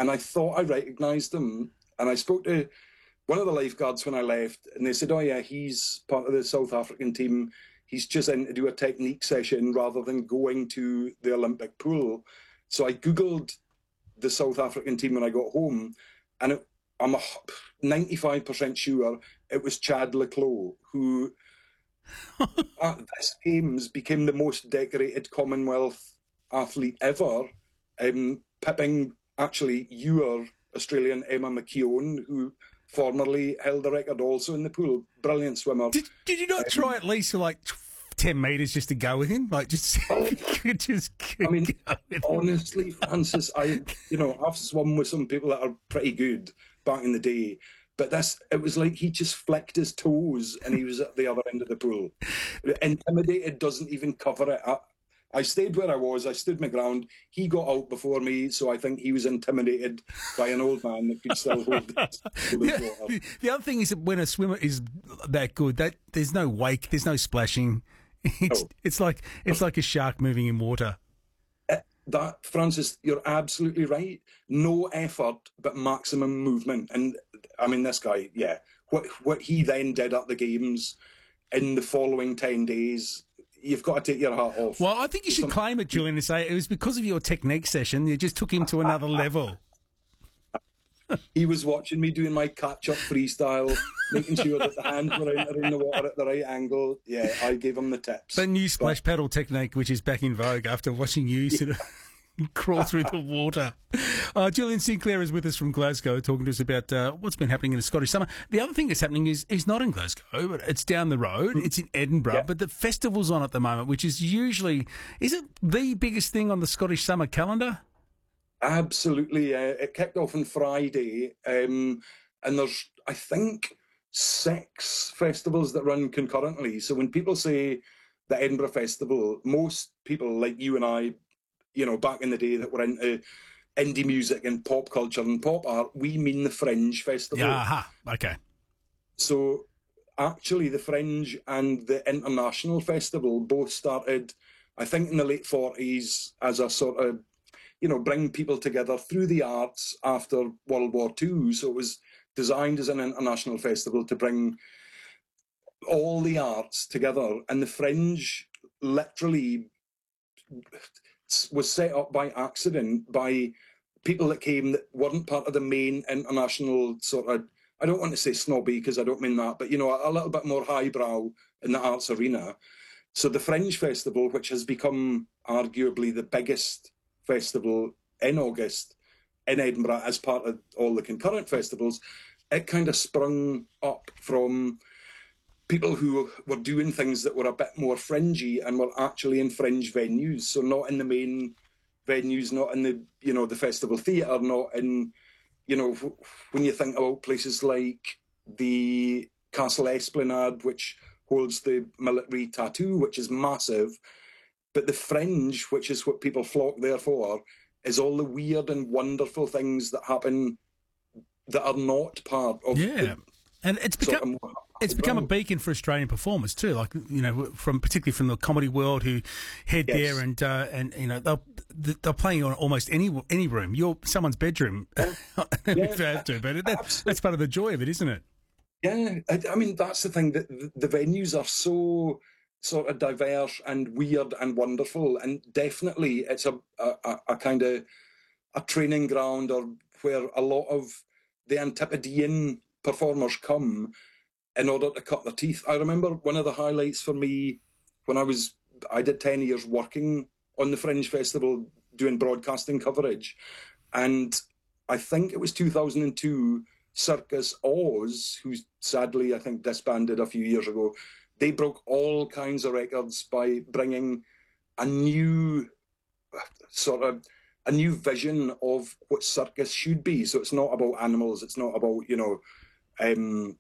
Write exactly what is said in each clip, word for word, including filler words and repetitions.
and I thought I recognised him. And I spoke to one of the lifeguards when I left, and they said, "Oh yeah, he's part of the South African team. He's just in to do a technique session rather than going to the Olympic pool." So I Googled the South African team when I got home, and it, I'm ninety-five percent sure it was Chad le Clos, who at this Games became the most decorated Commonwealth athlete ever, um, pipping actually your Australian Emma McKeown, who formerly held the record also in the pool. Brilliant swimmer. Did, did you not um, try at least for like ten metres just to go with him? Like, just, just I mean, honestly, Francis, I, you know, I've swum with some people that are pretty good back in the day, but this, it was like he just flicked his toes and he was at the other end of the pool. Intimidated doesn't even cover it. I, I stayed where I was. I stood my ground. He got out before me, so I think he was intimidated by an old man that could still hold his, hold his yeah, water. The other thing is that when a swimmer is that good, that there's no wake, there's no splashing. It's oh. it's like it's like a shark moving in water. Uh, that, Francis, you're absolutely right. No effort, but maximum movement. And I mean, this guy, yeah, what what he then did at the Games in the following ten days. You've got to take your hat off. Well, I think you should claim it, Julian, and say it was because of your technique session. You just took him to another level. He was watching me doing my catch-up freestyle, making sure that the hands were entering the water at the right angle. Yeah, I gave him the tips. The new splash but, paddle technique, which is back in vogue after watching you sort of crawl through the water. Uh, Julian Sinclair is with us from Glasgow, talking to us about uh, what's been happening in the Scottish summer. The other thing that's happening is is not in Glasgow, but it's down the road. It's in Edinburgh, yeah. But the festival's on at the moment, which is usually, is it the biggest thing on the Scottish summer calendar? Absolutely. Uh, it kicked off on Friday, um, and there's, I think, six festivals that run concurrently. So when people say the Edinburgh Festival, most people like you and I, you know, back in the day that were into indie music and pop culture and pop art, we mean the Fringe Festival. Yeah, aha. Okay. So actually the Fringe and the International Festival both started, I think, in the late forties as a sort of, you know, bring people together through the arts after World War Two. So it was designed as an international festival to bring all the arts together. And the Fringe literally was set up by accident by people that came that weren't part of the main international sort of, I don't want to say snobby because I don't mean that, but, you know, a, a little bit more highbrow in the arts arena. So the Fringe Festival, which has become arguably the biggest festival in August in Edinburgh as part of all the concurrent festivals, it kind of sprung up from people who were doing things that were a bit more fringy and were actually in fringe venues. So not in the main venues, not in the, you know, the festival theatre, not in, you know, when you think about places like the Castle Esplanade, which holds the military tattoo, which is massive. But the Fringe, which is what people flock there for, is all the weird and wonderful things that happen that are not part of yeah. the, and it's become sort of, it's become a beacon for Australian performers too. Like, you know, from particularly from the comedy world, who head yes. there and uh, and you know they'll they're playing on almost any any room. Your someone's bedroom, yeah. if you have to. But that, that's part of the joy of it, isn't it? Yeah, I, I mean that's the thing, that the, the venues are so sort of diverse and weird and wonderful, and definitely it's a a, a kind of a training ground, or where a lot of the Antipodean performers come in order to cut their teeth. I remember one of the highlights for me when I was, I did ten years working on the Fringe Festival doing broadcasting coverage, and I think it was two thousand two, Circus Oz, who sadly I think disbanded a few years ago, they broke all kinds of records by bringing a new sort of a new vision of what circus should be. So it's not about animals. It's not about, you know, um,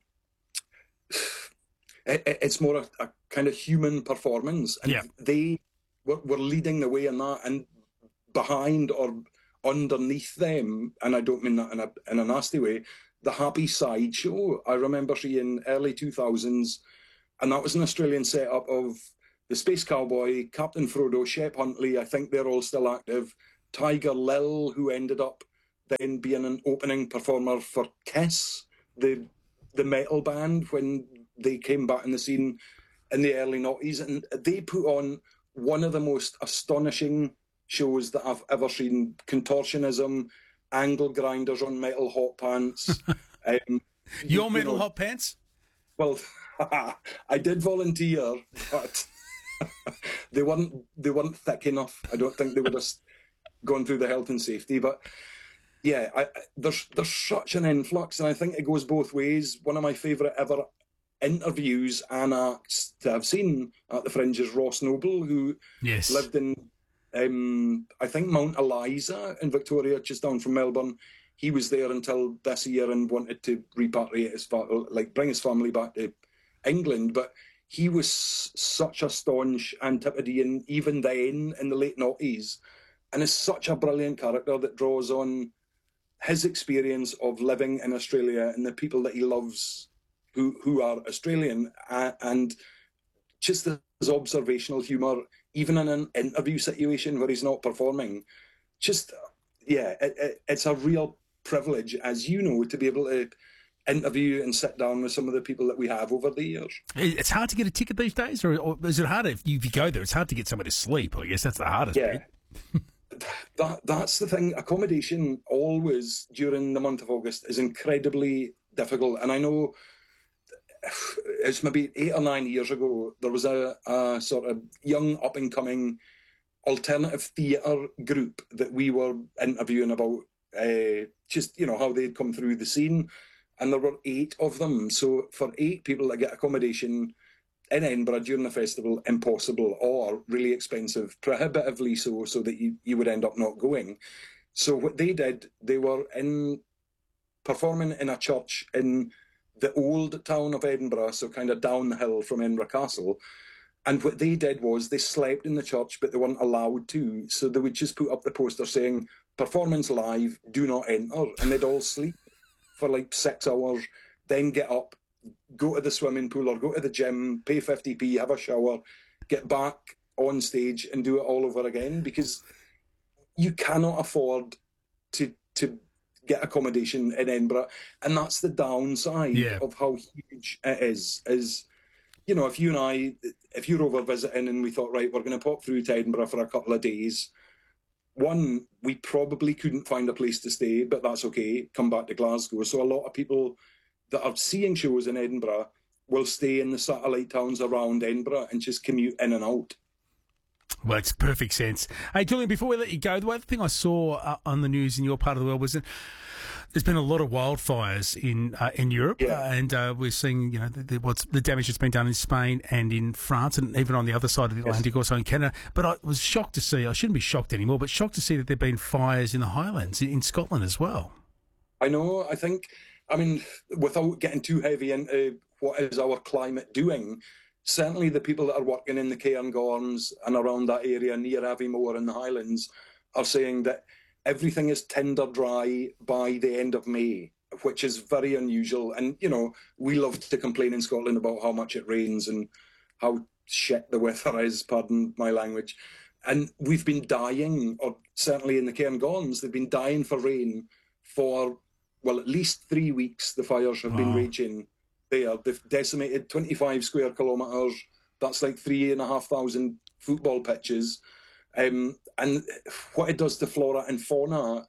it, it's more a, a kind of human performance. And yeah. they were, were leading the way in that, and behind or underneath them, and I don't mean that in a, in a nasty way, the Happy Side Show. I remember seeing early two thousands, and that was an Australian setup of the Space Cowboy, Captain Frodo, Shep Huntley, I think they're all still active, Tiger Lil, who ended up then being an opening performer for Kiss, the the metal band, when they came back in the scene in the early noughties, and they put on one of the most astonishing shows that I've ever seen. Contortionism, angle grinders on metal hot pants. um, Your you metal know, hot pants? Well, I did volunteer, but they weren't they weren't thick enough. I don't think they would have gone through the health and safety. But yeah, I, there's there's such an influx, and I think it goes both ways. One of my favourite ever interviews and acts to have seen at the Fringe is Ross Noble, who yes. lived in um, I think Mount Eliza in Victoria, just down from Melbourne. He was there until this year and wanted to repatriate his fa- like bring his family back to England. But he was such a staunch Antipodean even then in the late noughties, and is such a brilliant character that draws on his experience of living in Australia and the people that he loves who who are Australian, uh, and just his observational humour, even in an interview situation where he's not performing. Just, yeah, it, it, it's a real privilege, as you know, to be able to interview and sit down with some of the people that we have over the years. It's hard to get a ticket these days, or, or is it harder if you, if you go there? It's hard to get somewhere to sleep. I guess that's the hardest yeah. bit. that That's the thing. Accommodation always during the month of August is incredibly difficult. And I know it's maybe eight or nine years ago, there was a, a sort of young up-and-coming alternative theatre group that we were interviewing about uh, just, you know, how they'd come through the scene. And there were eight of them. So for eight people to get accommodation in Edinburgh during the festival, impossible, or really expensive, prohibitively so, so that you, you would end up not going. So what they did, they were in performing in a church in the old town of Edinburgh, so kind of down the hill from Edinburgh Castle. And what they did was they slept in the church, but they weren't allowed to. So they would just put up the poster saying, performance live, do not enter. And they'd all sleep for like six hours, then get up, go to the swimming pool or go to the gym, pay fifty p, have a shower, get back on stage and do it all over again, because you cannot afford to to get accommodation in Edinburgh. And that's the downside yeah. of how huge it is, is, you know, if you and I, if you're over visiting and we thought, right, we're going to pop through to Edinburgh for a couple of days, one, we probably couldn't find a place to stay, but that's okay, come back to Glasgow. So a lot of people that are seeing shows in Edinburgh will stay in the satellite towns around Edinburgh and just commute in and out. Well, it's perfect sense. Hey, Julian, before we let you go, the other thing I saw uh, on the news in your part of the world was that there's been a lot of wildfires in uh, in Europe, yeah. uh, and uh, we're seeing, you know, the, the, what's the damage that's been done in Spain and in France, and even on the other side of the Atlantic, yes. also in Canada. But I was shocked to see, I shouldn't be shocked anymore, but shocked to see that there have been fires in the Highlands in, in Scotland as well. I know, I think, I mean, without getting too heavy into what is our climate doing, certainly the people that are working in the Cairngorms and around that area near Aviemore in the Highlands are saying that everything is tinder dry by the end of May, which is very unusual. And, you know, we love to complain in Scotland about how much it rains and how shit the weather is, pardon my language. And we've been dying, or certainly in the Cairngorms, they've been dying for rain for, well, at least three weeks. The fires have wow. been raging there. They've decimated twenty-five square kilometres. That's like three and a half thousand football pitches. Um, and what it does to flora and fauna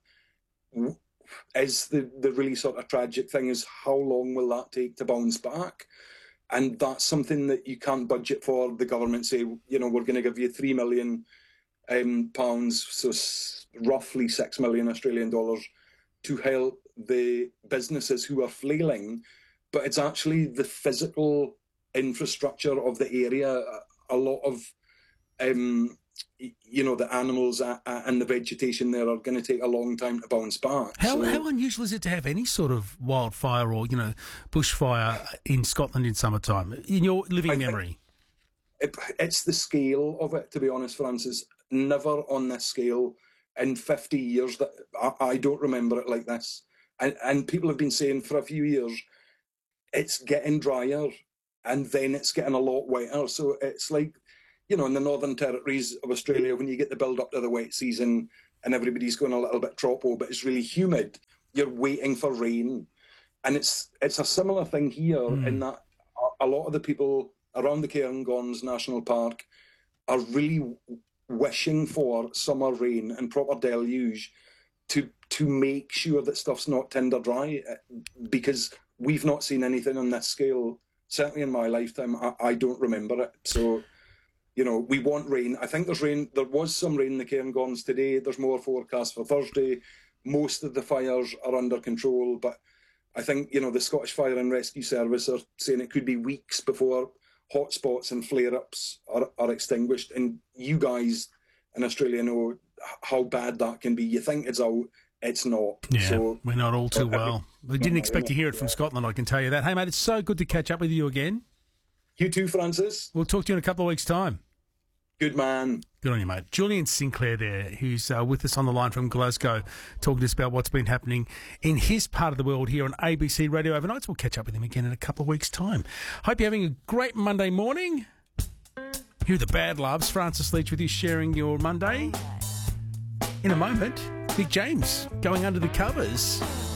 is the, the really sort of tragic thing is how long will that take to bounce back? And that's something that you can't budget for. The government say, you know, we're going to give you three million um, pounds, so s- roughly six million Australian dollars, to help the businesses who are flailing. But it's actually the physical infrastructure of the area. A lot of, um, you know, the animals and the vegetation there are going to take a long time to bounce back. How, so, how unusual is it to have any sort of wildfire or, you know, bushfire in Scotland in summertime, in your living memory? It, it's the scale of it, to be honest, Francis. Never on this scale in fifty years. That I, I don't remember it like this. And, and people have been saying for a few years, it's getting drier and then it's getting a lot wetter. So it's like, you know, in the Northern Territories of Australia, when you get the build up to the wet season, and everybody's going a little bit tropo, but it's really humid. You're waiting for rain. And it's it's a similar thing here mm. in that a lot of the people around the Cairngorms National Park are really wishing for summer rain and proper deluge to to make sure that stuff's not tinder dry, because we've not seen anything on this scale. Certainly in my lifetime, I, I don't remember it. So, you know, we want rain. I think there's rain. There was some rain in the Cairngorms today. There's more forecast for Thursday. Most of the fires are under control, but I think, you know, the Scottish Fire and Rescue Service are saying it could be weeks before hotspots and flare-ups are, are extinguished. And you guys in Australia know how bad that can be. You think it's out, it's not. Yeah, so, we're not all too well. We didn't expect to hear it from Scotland, I can tell you that. Hey, mate, it's so good to catch up with you again. You too, Francis. We'll talk to you in a couple of weeks' time. Good man. Good on you, mate. Julian Sinclair there, who's uh, with us on the line from Glasgow, talking to us about what's been happening in his part of the world here on A B C Radio Overnights. We'll catch up with him again in a couple of weeks' time. Hope you're having a great Monday morning. Here are the Bad Loves. Francis Leach with you, sharing your Monday. In a moment, Nick James going under the covers.